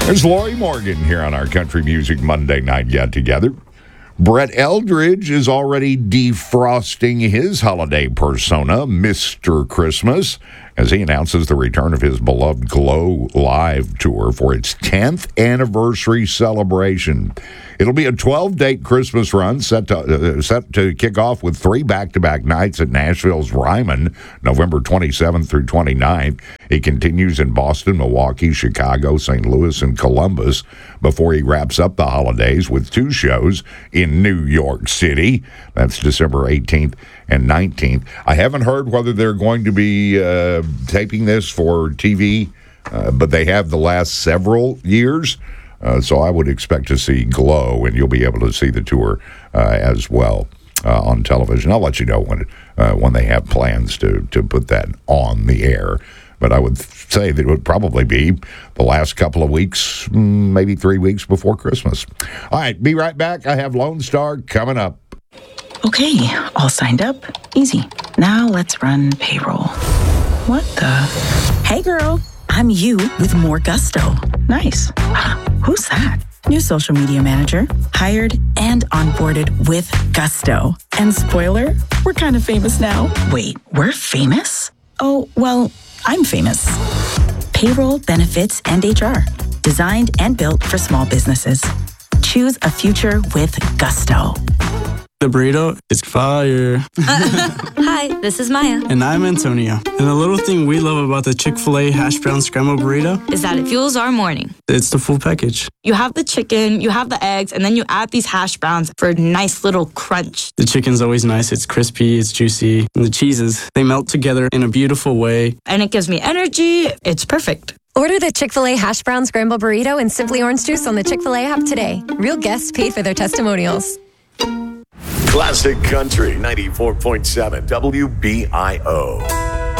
There's Lori Morgan here on our Country Music Monday Night Get Together. Brett Eldridge is already defrosting his holiday persona, Mr. Christmas, as he announces the return of his beloved Glow Live tour for its 10th anniversary celebration. It'll be a 12-date Christmas run set to kick off with 3 back-to-back nights at Nashville's Ryman, November 27th through 29th. He continues in Boston, Milwaukee, Chicago, St. Louis, and Columbus before he wraps up the holidays with 2 shows in New York City. That's December 18th and 19th. I haven't heard whether they're going to be taping this for TV, but they have the last several years. So I would expect to see Glow, and you'll be able to see the tour as well on television. I'll let you know when they have plans to put that on the air. But I would say that it would probably be the last couple of weeks, maybe 3 weeks before Christmas. All right, be right back. I have Lone Star coming up. Okay, all signed up. Easy. Now let's run payroll. What the? Hey, girl. I'm you with more gusto. Nice. Who's that? New social media manager. Hired and onboarded with gusto. And spoiler, we're kind of famous now. Wait, we're famous? Oh, well, I'm famous. Payroll, benefits, and HR. Designed and built for small businesses. Choose a future with gusto. The burrito is fire. Hi, this is Maya. And I'm Antonio. And the little thing we love about the Chick-fil-A hash brown scrambled burrito is that it fuels our morning. It's the full package. You have the chicken, you have the eggs, and then you add these hash browns for a nice little crunch. The chicken's always nice. It's crispy, it's juicy. And the cheeses, they melt together in a beautiful way. And it gives me energy. It's perfect. Order the Chick-fil-A hash brown scrambled burrito and Simply Orange Juice on the Chick-fil-A app today. Real guests paid for their testimonials. Classic Country 94.7 WBIO.